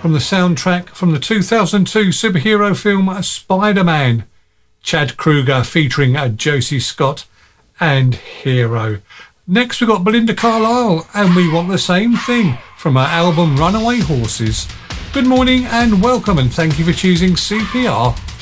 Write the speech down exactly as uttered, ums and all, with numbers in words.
from the soundtrack from the two thousand two superhero film Spider-Man. Chad Kruger featuring Josie Scott and Hero. Next we've got Belinda Carlisle and We Want the Same Thing from her album Runaway Horses. Good morning and welcome, and thank you for choosing C P R